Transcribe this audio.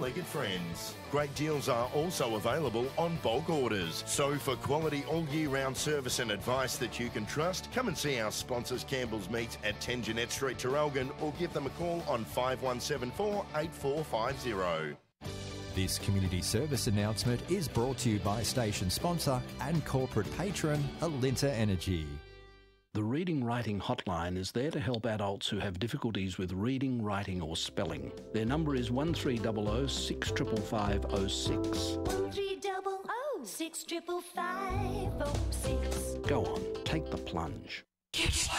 cross-legged friends. Great deals are also available on bulk orders. So for quality all-year-round service and advice that you can trust, come and see our sponsors Campbell's Meats at 10 Jeanette Street, Traralgon, or give them a call on 5174 8450. This community service announcement is brought to you by station sponsor and corporate patron Alinta Energy. The Reading Writing Hotline is there to help adults who have difficulties with reading, writing or spelling. Their number is 1300 655 06. 1300 655 06. Go on, take the plunge.